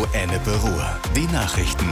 Ennepe Ruhr. Die Nachrichten.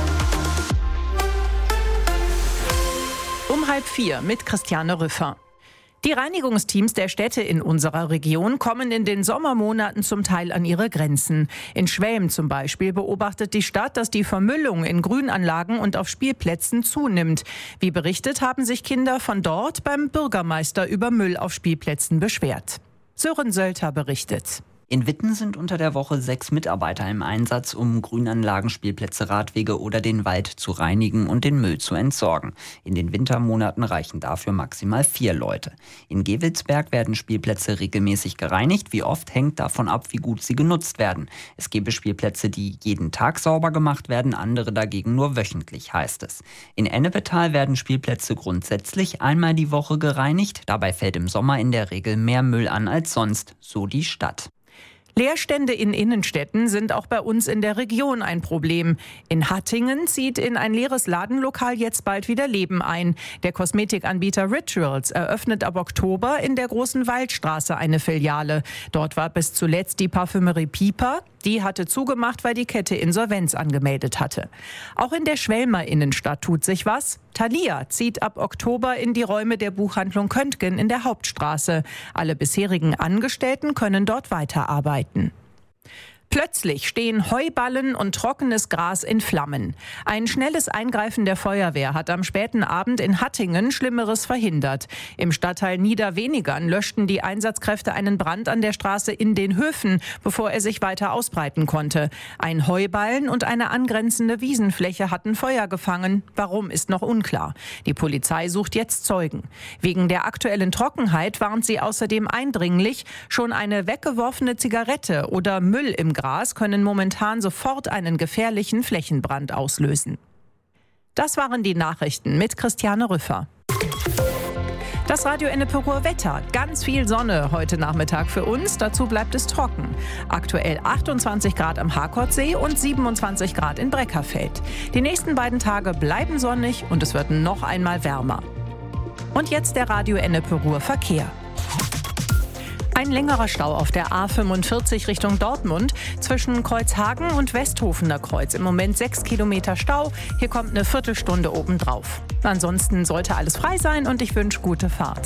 Um 3:30 mit Christiane Rüffer. Die Reinigungsteams der Städte in unserer Region kommen in den Sommermonaten zum Teil an ihre Grenzen. In Schwelm zum Beispiel beobachtet die Stadt, dass die Vermüllung in Grünanlagen und auf Spielplätzen zunimmt. Wie berichtet, haben sich Kinder von dort beim Bürgermeister über Müll auf Spielplätzen beschwert. Sören Sölter berichtet. In Witten sind unter der Woche 6 Mitarbeiter im Einsatz, um Grünanlagen, Spielplätze, Radwege oder den Wald zu reinigen und den Müll zu entsorgen. In den Wintermonaten reichen dafür maximal 4 Leute. In Gewelsberg werden Spielplätze regelmäßig gereinigt. Wie oft, hängt davon ab, wie gut sie genutzt werden. Es gebe Spielplätze, die jeden Tag sauber gemacht werden, andere dagegen nur wöchentlich, heißt es. In Ennepetal werden Spielplätze grundsätzlich einmal die Woche gereinigt. Dabei fällt im Sommer in der Regel mehr Müll an als sonst, so die Stadt. Leerstände in Innenstädten sind auch bei uns in der Region ein Problem. In Hattingen zieht in ein leeres Ladenlokal jetzt bald wieder Leben ein. Der Kosmetikanbieter Rituals eröffnet ab Oktober in der Großen Waldstraße eine Filiale. Dort war bis zuletzt die Parfümerie Pieper. Die hatte zugemacht, weil die Kette Insolvenz angemeldet hatte. Auch in der Schwelmer Innenstadt tut sich was. Thalia zieht ab Oktober in die Räume der Buchhandlung Köntgen in der Hauptstraße. Alle bisherigen Angestellten können dort weiterarbeiten. Plötzlich stehen Heuballen und trockenes Gras in Flammen. Ein schnelles Eingreifen der Feuerwehr hat am späten Abend in Hattingen Schlimmeres verhindert. Im Stadtteil Niederwenigern löschten die Einsatzkräfte einen Brand an der Straße in den Höfen, bevor er sich weiter ausbreiten konnte. Ein Heuballen und eine angrenzende Wiesenfläche hatten Feuer gefangen. Warum, ist noch unklar. Die Polizei sucht jetzt Zeugen. Wegen der aktuellen Trockenheit warnt sie außerdem eindringlich, schon eine weggeworfene Zigarette oder Müll im Gras können momentan sofort einen gefährlichen Flächenbrand auslösen. Das waren die Nachrichten mit Christiane Rüffer. Das Radio Ennepe Ruhr Wetter. Ganz viel Sonne heute Nachmittag für uns. Dazu bleibt es trocken. Aktuell 28 Grad am Harkordsee und 27 Grad in Breckerfeld. Die nächsten beiden Tage bleiben sonnig und es wird noch einmal wärmer. Und jetzt der Radio Ennepe Ruhr Verkehr. Ein längerer Stau auf der A45 Richtung Dortmund zwischen Kreuzhagen und Westhofener Kreuz. Im Moment 6 Kilometer Stau. Hier kommt eine Viertelstunde obendrauf. Ansonsten sollte alles frei sein und ich wünsche gute Fahrt.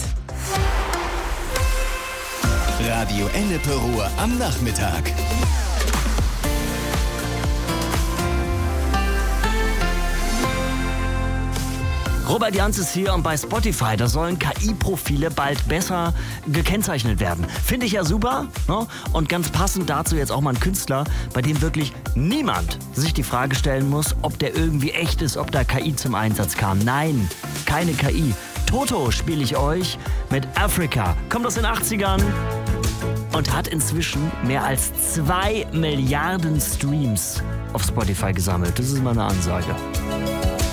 Radio Ennepe Ruhr am Nachmittag. Robert Jans ist hier und bei Spotify, da sollen KI-Profile bald besser gekennzeichnet werden. Finde ich ja super, ne? Und ganz passend dazu jetzt auch mal ein Künstler, bei dem wirklich niemand sich die Frage stellen muss, ob der irgendwie echt ist, ob da KI zum Einsatz kam. Nein, keine KI. Toto spiele ich euch mit Africa. Kommt aus den 80ern und hat inzwischen mehr als 2 Milliarden Streams auf Spotify gesammelt. Das ist mal eine Ansage.